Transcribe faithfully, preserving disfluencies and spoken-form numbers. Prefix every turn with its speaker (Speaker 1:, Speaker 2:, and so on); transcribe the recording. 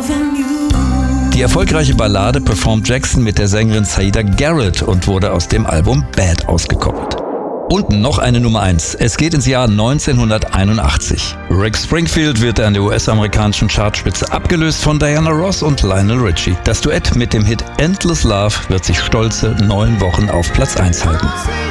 Speaker 1: Die erfolgreiche Ballade performt Jackson mit der Sängerin Saida Garrett und wurde aus dem Album Bad ausgekoppelt. Und noch eine Nummer eins. Es geht ins Jahr neunzehnhunderteinundachtzig. Rick Springfield wird an der U S-amerikanischen Chartspitze abgelöst von Diana Ross und Lionel Richie. Das Duett mit dem Hit Endless Love wird sich stolze neun Wochen auf Platz eins halten.